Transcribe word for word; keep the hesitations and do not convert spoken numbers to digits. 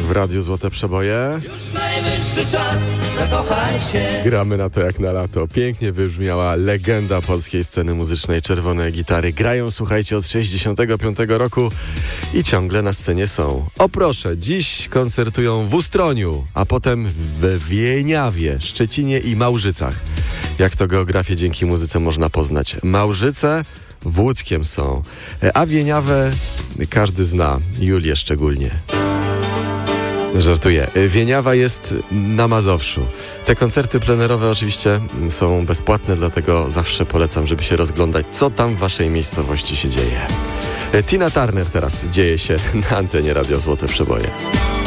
w Radiu Złote Przeboje. Już najwyższy czas, zakochaj się. Gramy na to jak na lato. Pięknie wybrzmiała legenda polskiej sceny muzycznej Czerwone Gitary. Grają, słuchajcie, od sześćdziesiątego piątego roku i ciągle na scenie są. O proszę, dziś koncertują w Ustroniu, a potem w Wieniawie, Szczecinie i Małżycach. Jak to geografię dzięki muzyce można poznać? Małżyce w Łódzkiem są, a Wieniawę każdy zna, Julię szczególnie. Żartuję. Wieniawa jest na Mazowszu. Te koncerty plenerowe oczywiście są bezpłatne, dlatego zawsze polecam, żeby się rozglądać, co tam w waszej miejscowości się dzieje. Tina Turner teraz dzieje się na antenie Radia Złote Przeboje.